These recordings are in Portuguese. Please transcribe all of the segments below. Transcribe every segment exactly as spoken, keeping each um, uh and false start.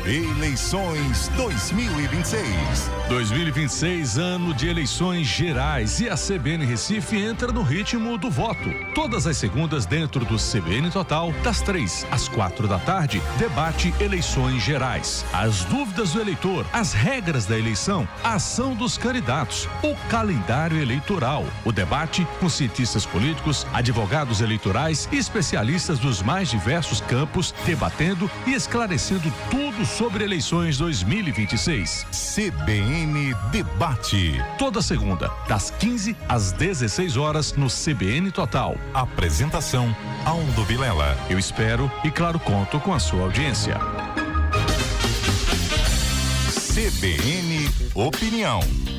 Eleições dois mil e vinte e seis. dois mil e vinte e seis, ano de eleições gerais, e a C B N Recife entra no ritmo do voto. Todas as segundas dentro do C B N Total, das três às quatro da tarde, debate eleições gerais. As dúvidas do eleitor, as regras da eleição, a ação dos candidatos, o calendário eleitoral, o debate com cientistas políticos, advogados eleitorais e especialistas dos mais diversos campos, debatendo e esclarecendo tudo sobre eleições dois mil e vinte e seis. C B N Debate. Toda segunda, das quinze às dezesseis horas, no C B N Total. Apresentação: Aldo Vilela. Eu espero e, claro, conto com a sua audiência. C B N Opinião.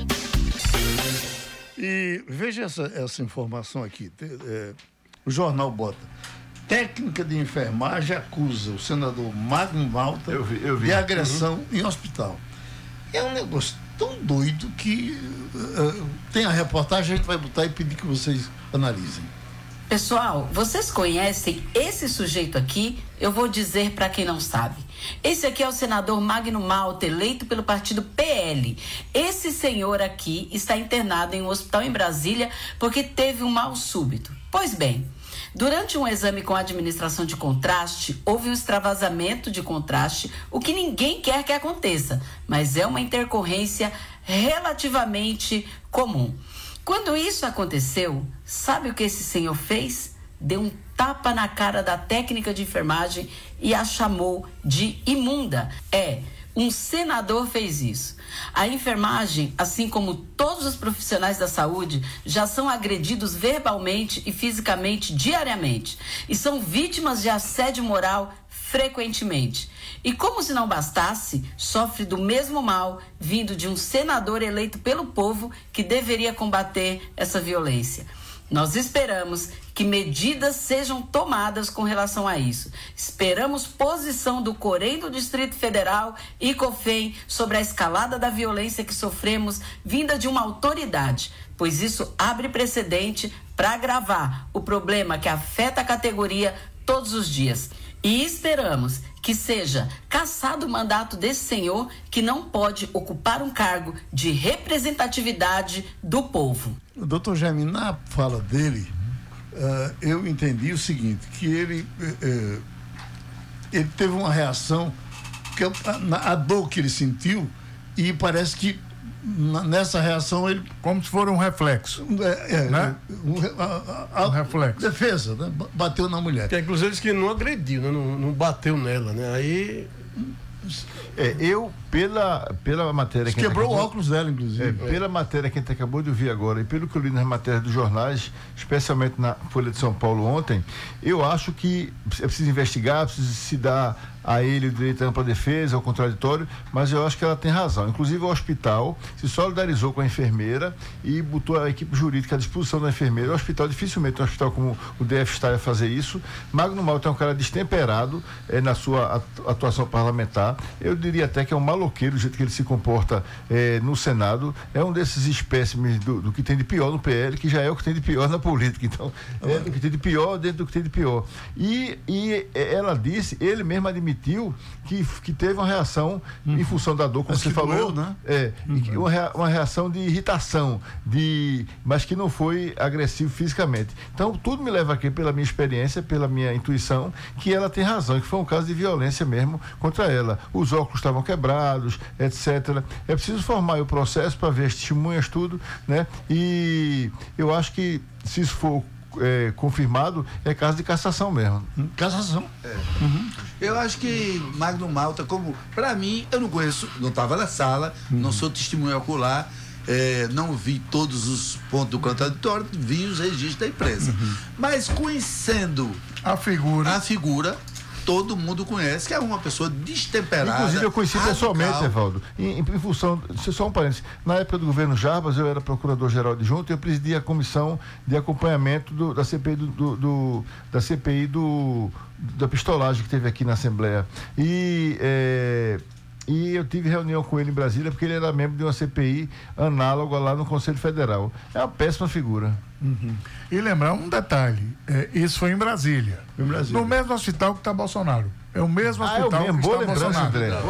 E veja essa, essa informação aqui. É, o jornal bota: técnica de enfermagem acusa o senador Magno Malta eu vi, eu vi. de agressão uhum. em hospital. É um negócio tão doido que uh, tem a reportagem, a gente vai botar e pedir que vocês analisem. Pessoal, vocês conhecem esse sujeito aqui? Eu vou dizer para quem não sabe. Esse aqui é o senador Magno Malta, eleito pelo partido P L. Esse senhor aqui está internado em um hospital em Brasília porque teve um mal súbito. Pois bem, durante um exame com a administração de contraste, houve um extravasamento de contraste, o que ninguém quer que aconteça, mas é uma intercorrência relativamente comum. Quando isso aconteceu, sabe o que esse senhor fez? Deu um tapa na cara da técnica de enfermagem e a chamou de imunda. É, um senador fez isso. A enfermagem, assim como todos os profissionais da saúde, já são agredidos verbalmente e fisicamente diariamente e são vítimas de assédio moral frequentemente. E como se não bastasse, sofre do mesmo mal vindo de um senador eleito pelo povo que deveria combater essa violência. Nós esperamos que medidas sejam tomadas com relação a isso. Esperamos posição do Corém do Distrito Federal e COFEM sobre a escalada da violência que sofremos vinda de uma autoridade, pois isso abre precedente para agravar o problema que afeta a categoria todos os dias. E esperamos que seja cassado o mandato desse senhor que não pode ocupar um cargo de representatividade do povo. Doutor Jaime, na fala dele, uh, eu entendi o seguinte, que ele, uh, ele teve uma reação, que a, a dor que ele sentiu, e parece que nessa reação ele... Como se for um reflexo. É, é, né? um, a, a, um reflexo. Defesa, né? Bateu na mulher. Que, inclusive, disse que não agrediu, né? não, não bateu nela, né? Aí... É, eu, pela, pela matéria... que Quebrou acabou, o óculos dela, inclusive. É, pela matéria que a gente acabou de ouvir agora e pelo que eu li nas matérias dos jornais, especialmente na Folha de São Paulo ontem, eu acho que é preciso investigar, precisa se dar a ele o direito à ampla defesa, ao contraditório, mas eu acho que ela tem razão. Inclusive o hospital se solidarizou com a enfermeira e botou a equipe jurídica à disposição da enfermeira. O hospital, dificilmente um hospital como o D F está a fazer isso. Magno Malta é um cara destemperado é, na sua atuação parlamentar. Eu diria até que é um maloqueiro o jeito que ele se comporta é, no Senado. É um desses espécimes do, do que tem de pior no P L, que já é o que tem de pior na política. Então, é do que tem de pior dentro do que tem de pior. E, e ela disse, ele mesmo admitiu que, que teve uma reação uhum. em função da dor, como você falou, doeu, né? é, uhum. uma, uma reação de irritação, de, mas que não foi agressivo fisicamente. Então, tudo me leva aqui, pela minha experiência, pela minha intuição, que ela tem razão, que foi um caso de violência mesmo contra ela. Os óculos estavam quebrados, etcétera. É preciso formar o processo para ver as testemunhas, tudo, né? E eu acho que, se isso for É, confirmado, é caso de cassação mesmo. Cassação. É. Uhum. Eu acho que Magno Malta, como, pra mim, eu não conheço, não estava na sala, uhum. não sou testemunha ocular, é, não vi todos os pontos do contraditório, vi os registros da imprensa. Uhum. Mas conhecendo a figura, a figura todo mundo conhece, que é uma pessoa destemperada. Inclusive eu conheci radical. pessoalmente, Evaldo, em, em função, só um parênteses, na época do governo Jarbas, eu era procurador-geral adjunto e eu presidia a comissão de acompanhamento do, da C P I do, do, do da C P I do, da pistolagem que teve aqui na Assembleia. E é, E eu tive reunião com ele em Brasília porque ele era membro de uma C P I análoga lá no Conselho Federal. É uma péssima figura. Uhum. E lembrar um detalhe, é, isso foi em Brasília, em Brasília, no mesmo hospital que está Bolsonaro. É o mesmo ah, hospital é o mesmo. que Boa está lembrança, Bolsonaro. André.